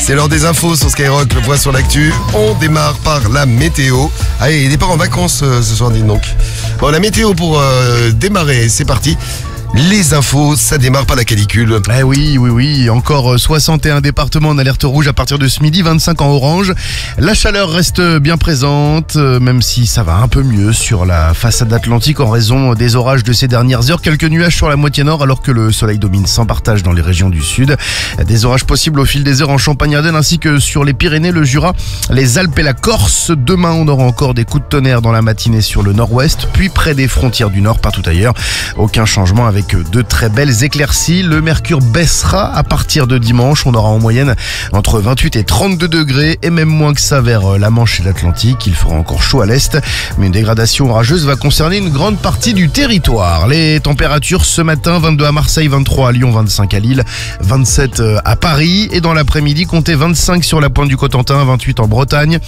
C'est l'heure des infos sur Skyrock, le point sur l'actu. On démarre par la météo. Allez, il départ en vacances ce soir, dis donc. Bon, la météo pour démarrer, c'est parti. Les infos, ça démarre par la canicule. Eh oui, encore 61 départements en alerte rouge à partir de ce midi, 25 en orange. La chaleur reste bien présente, même si ça va un peu mieux sur la façade atlantique en raison des orages de ces dernières heures. Quelques nuages sur la moitié nord alors que le soleil domine sans partage dans les régions du sud. Des orages possibles au fil des heures en Champagne-Ardenne ainsi que sur les Pyrénées, le Jura, les Alpes et la Corse. Demain, on aura encore des coups de tonnerre dans la matinée sur le nord-ouest, puis près des frontières du nord, partout ailleurs. Aucun changement avec de très belles éclaircies. Le mercure baissera à partir de dimanche. On aura en moyenne entre 28 et 32 degrés et même moins que ça vers la Manche et l'Atlantique. Il fera encore chaud à l'est, mais une dégradation orageuse va concerner une grande partie du territoire. Les températures ce matin, 22 à Marseille, 23 à Lyon, 25 à Lille, 27 à Paris. Et dans l'après-midi, comptez 25 sur la pointe du Cotentin, 28 en Bretagne,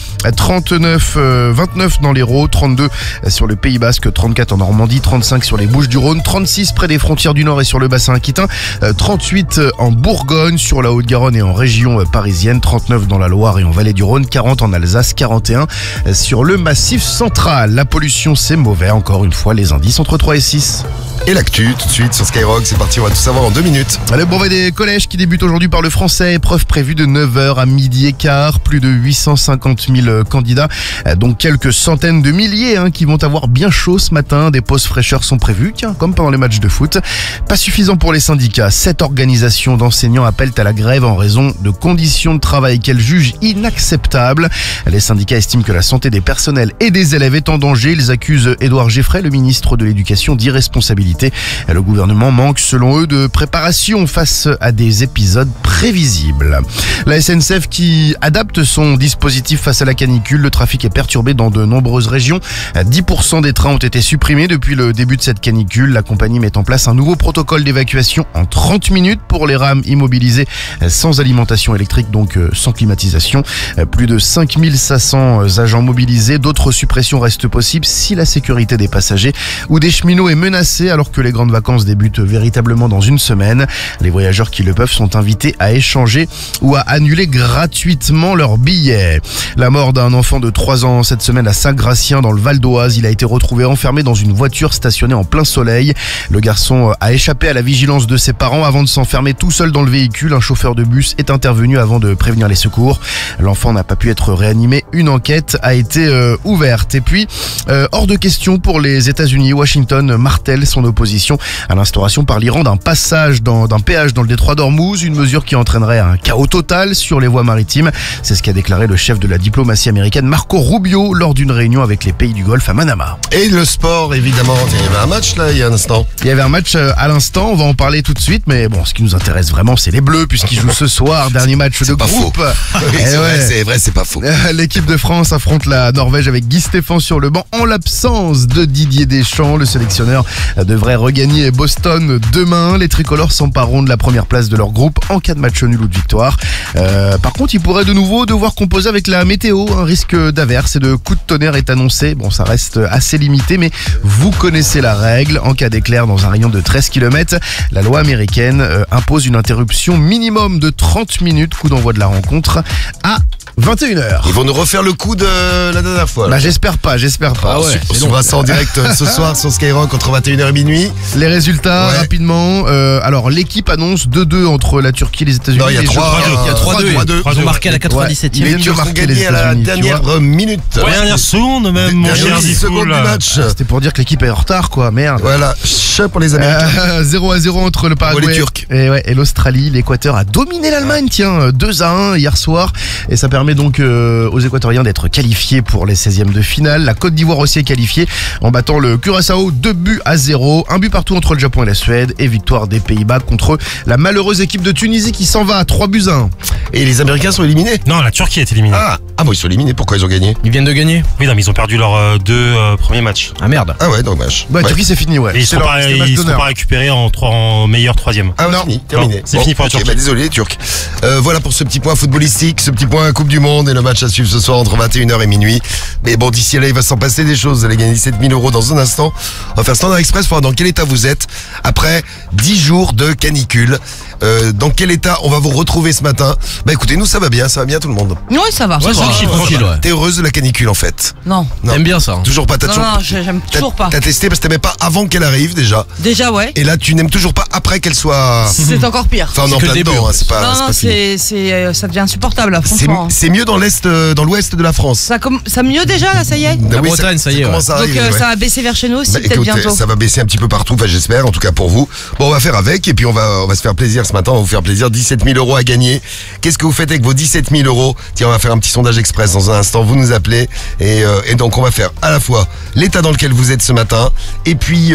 29 dans l'Hérault, 32 sur le Pays Basque, 34 en Normandie, 35 sur les Bouches-du-Rhône, 36 près des frontières du Nord et sur le bassin aquitain, 38 en Bourgogne, sur la Haute-Garonne et en région parisienne, 39 dans la Loire et en Vallée du Rhône, 40 en Alsace, 41 sur le Massif central. La pollution, c'est mauvais, encore une fois, les indices entre 3 et 6. Et l'actu, tout de suite sur Skyrock, c'est parti, on va tout savoir en 2 minutes. Le brevet des collèges qui débute aujourd'hui par le français, épreuve prévue de 9h à midi et quart, plus de 850 000 candidats, donc quelques centaines de milliers qui vont avoir bien chaud ce matin. Des pauses fraîcheurs sont prévues, comme pendant les matchs de foot. Pas suffisant pour les syndicats. 7 organisations d'enseignants appellent à la grève en raison de conditions de travail qu'elles jugent inacceptables. Les syndicats estiment que la santé des personnels et des élèves est en danger. Ils accusent Édouard Geffray, le ministre de l'Éducation, d'irresponsabilité. Le gouvernement manque, selon eux, de préparation face à des épisodes prévisibles. La SNCF qui adapte son dispositif face à la canicule. Le trafic est perturbé dans de nombreuses régions. 10% des trains ont été supprimés depuis le début de cette canicule. La compagnie met en place un nouveau protocole d'évacuation en 30 minutes pour les rames immobilisées sans alimentation électrique, donc sans climatisation. Plus de 5500 agents mobilisés. D'autres suppressions restent possibles si la sécurité des passagers ou des cheminots est menacée, alors que les grandes vacances débutent véritablement dans une semaine. Les voyageurs qui le peuvent sont invités à échanger ou à annuler gratuitement leurs billets. La mort d'un enfant de 3 ans cette semaine à Saint-Gratien dans le Val d'Oise. Il a été retrouvé enfermé dans une voiture stationnée en plein soleil. Le garçon a échappé à la vigilance de ses parents avant de s'enfermer tout seul dans le véhicule. Un chauffeur de bus est intervenu avant de prévenir les secours. L'enfant n'a pas pu être réanimé. Une enquête a été ouverte. Et puis, hors de question pour les États-Unis. Washington martèle son opposition à l'instauration par l'Iran d'un péage dans le détroit d'Ormuz, une mesure qui entraînerait un chaos total sur les voies maritimes. C'est ce qu'a déclaré le chef de la diplomatie américaine Marco Rubio lors d'une réunion avec les pays du Golfe à Manama. Et le sport, évidemment, il y avait un match là il y a un instant. Il y avait un match à l'instant, on va en parler tout de suite, mais bon, ce qui nous intéresse vraiment, c'est les Bleus puisqu'ils jouent ce soir, dernier match de groupe. Oui, c'est vrai, c'est pas faux. L'équipe de France affronte la Norvège avec Guy Stéphane sur le banc en l'absence de Didier Deschamps. Le sélectionneur devrait regagner Boston demain. Les tricolores s'empareront de la première place de leur groupe en cas de match nul ou de victoire. Par contre, ils pourraient de nouveau devoir composer avec la météo. Un risque d'averse et de coups de tonnerre est annoncé. Bon, ça reste assez limité, mais vous connaissez la règle. En cas d'éclair dans un rayon de 13 km, la loi américaine impose une interruption minimum de 30 minutes. Coup d'envoi de la rencontre à 21h. Ils vont nous refaire le coup de la dernière fois. Bah, j'espère pas. Ah ouais. On suivra ça en direct ce soir sur Skyrock entre 21h et minuit. Les résultats, rapidement. Alors, l'équipe annonce 2-2 entre la Turquie et les États-Unis. Non, il y a 3-2. Ils ont marqué à la 97e. Les Turcs ont gagné à la dernière minute. Dernière seconde même, mon cher seconde du match. C'était pour dire que l'équipe est en retard, quoi. Merde. Voilà, chat pour les Américains. 0-0 entre le Paraguay et l'Australie. L'Équateur a dominé l'Allemagne, 2-1 hier soir. Et ça permet donc aux Équatoriens d'être qualifiés pour les 16e de finale. La Côte d'Ivoire aussi est qualifiée en battant le Curaçao 2-0. Un but partout entre le Japon et la Suède. Et victoire des Pays-Bas contre la malheureuse équipe de Tunisie qui s'en va à 3-1. Et les Américains sont éliminés? Non, la Turquie est éliminée. Ah bon, ils sont éliminés. Pourquoi ils ont gagné? Ils viennent de gagner. Oui, non, mais ils ont perdu leurs 2 premiers matchs. Ah merde. Ah ouais, dommage. Bah, Turquie, c'est fini, ouais. Et ils sont pas récupérés en meilleur 3e. Ah non, terminé. C'est fini pour la Turquie. Bah, désolé les Turcs. Voilà pour ce petit point footballistique, ce petit point Coupe du Monde et le match à suivre ce soir entre 21h et minuit. Mais bon, d'ici là, il va s'en passer des choses. Vous allez gagner 7 000 € dans un instant. On va faire Standard Express pour voir dans quel état vous êtes après 10 jours de canicule. Dans quel état on va vous retrouver ce matin? Bah écoutez, nous ça va bien tout le monde. Oui, ça va. Ouais, tranquille, ouais. T'es heureuse de la canicule en fait? Non. T'aimes bien ça, hein. Toujours pas, Non, j'aime toujours pas. T'as testé parce que t'aimais pas avant qu'elle arrive déjà. Déjà, ouais. Et là tu n'aimes toujours pas après qu'elle soit... C'est encore pire. Enfin on est en que le plein début, dedans, hein, c'est pas, Non, c'est non, pas fini. ça devient insupportable, là, C'est franchement. c'est mieux dans l'est, dans l'ouest de la France. Ça mieux déjà, là, ça y est. Ah oui, Bretagne, ça y est, commence à Donc arriver, ouais. ça va baisser vers chez nous aussi, Bah, peut-être écoutez, bientôt. ça va baisser un petit peu partout, enfin j'espère, en tout cas pour vous. Bon, on va faire avec et puis on va se faire plaisir ce matin, on va vous faire plaisir. 17 000 € à gagner. Qu'est-ce que vous faites avec vos 17 000 €? Tiens, on va faire un petit sondage express dans un instant, vous nous appelez et donc on va faire à la fois l'état dans lequel vous êtes ce matin et puis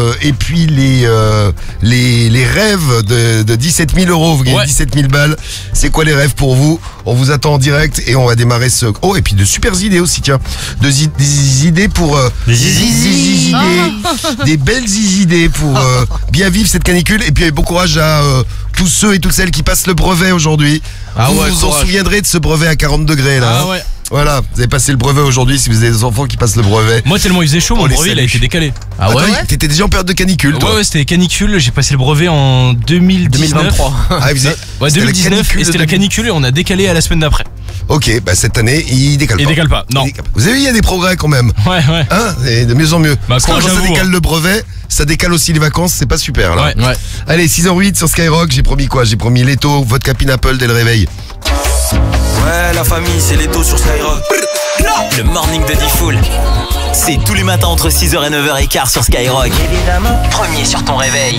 les rêves de 17 000 €. Vous gagnez 17 000 balles. C'est quoi les rêves pour vous? On vous attend en direct et on va démarrer ce... Oh, et puis de super idées aussi, tiens. Des idées pour... Des zizi. Des belles idées pour bien vivre cette canicule. Et puis bon courage à tous ceux et toutes celles qui passent le brevet aujourd'hui. Ah vous ouais, vous en courage. souviendrez de ce brevet à 40 degrés là. Ah ouais. Voilà, vous avez passé le brevet aujourd'hui si vous avez des enfants qui passent le brevet. Moi, tellement il faisait chaud, On mon les brevet il a salue. été décalé. Ah ouais. Attends, t'étais déjà en période de canicule toi? Ouais, c'était canicule. J'ai passé le brevet en 2023. Ah, vous avez- Ouais, c'était la 2019 canicule et de c'était la 2000. canicule et on a décalé à la semaine d'après. Ok, bah cette année, il décale Il pas. décale pas, non. Il décale pas. Vous avez vu, il y a des progrès quand même. Ouais. Hein, et de mieux en mieux. Parce que courage quand à ça vous, décale hein. le brevet, ça décale aussi les vacances, c'est pas super là. Ouais. Allez, 6h08 sur Skyrock, j'ai promis quoi? J'ai promis Leto, vodka pineapple dès le réveil. Ouais, la famille, c'est Leto sur Skyrock. Le morning de Diffoul. C'est tous les matins entre 6h et 9h15 sur Skyrock. Évidemment. Premier sur ton réveil.